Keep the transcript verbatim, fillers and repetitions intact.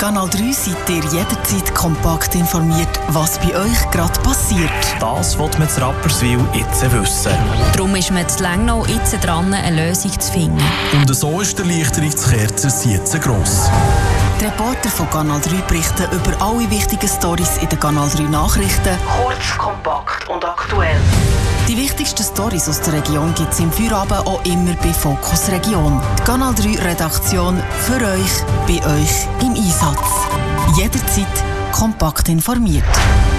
Kanal drei seid ihr jederzeit kompakt informiert, was bei euch gerade passiert. Das will man in Rapperswil jetzt wissen. Darum ist man zu Lengnau jetzt dran, eine Lösung zu finden. Und so ist der Erleichterungskerze jetzt gross. Die Reporter von Kanal drei berichten über alle wichtigen Storys in den Kanal drei Nachrichten. Kurz, kompakt und aktuell. Die wichtigsten Storys aus der Region gibt es im Feierabend auch immer bei Fokus Region. Die Kanal drei Redaktion für euch, bei euch im Einsatz. Jederzeit kompakt informiert.